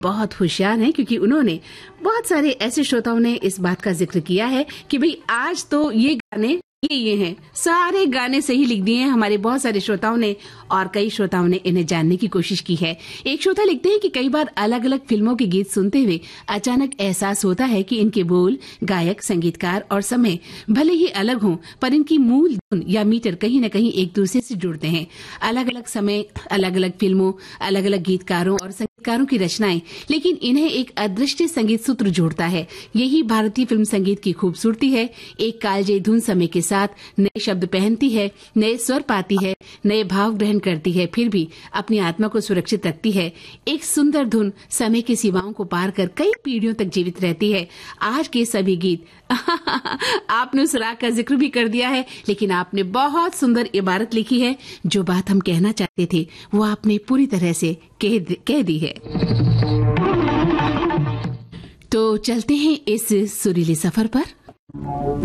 बहुत होशियार हैं, क्योंकि उन्होंने बहुत सारे ऐसे श्रोताओं ने इस बात का जिक्र किया है कि भाई आज तो ये गाने ये हैं, सारे गाने सही लिख दिए हैं हमारे बहुत सारे श्रोताओं ने, और कई श्रोताओं ने इन्हें जानने की कोशिश की है। एक श्रोता लिखते हैं कि कई बार अलग अलग फिल्मों के गीत सुनते हुए अचानक एहसास होता है कि इनके बोल, गायक, संगीतकार और समय भले ही अलग हों, पर इनकी मूल धुन या मीटर कहीं न कहीं एक दूसरे से जुड़ते हैं। अलग अलग समय, अलग अलग फिल्मों, अलग अलग गीतकारों और संगीतकारों की रचनाएं, लेकिन इन्हें एक अदृश्य संगीत सूत्र जोड़ता है। यही भारतीय फिल्म संगीत की खूबसूरती है। एक कालजयी धुन समय के साथ नए शब्द पहनती है, नए स्वर पाती है, नए भाव ग्रहण करती है, फिर भी अपनी आत्मा को सुरक्षित रखती है। एक सुंदर धुन समय की सीमाओं को पार कर कई पीढ़ियों तक जीवित रहती है। आज के सभी गीत आपने उस राग का जिक्र भी कर दिया है, लेकिन आपने बहुत सुंदर इबारत लिखी है। जो बात हम कहना चाहते थे वो आपने पूरी तरह से कह दी है। तो चलते हैं इस सुरीले सफर पर।